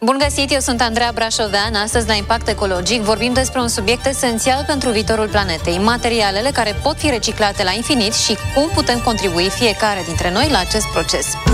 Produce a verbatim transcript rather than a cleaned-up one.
Bun găsit, eu sunt Andreea Brașovean. Astăzi la Impact Ecologic vorbim despre un subiect esențial pentru viitorul planetei, materialele care pot fi reciclate la infinit și cum putem contribui fiecare dintre noi la acest proces.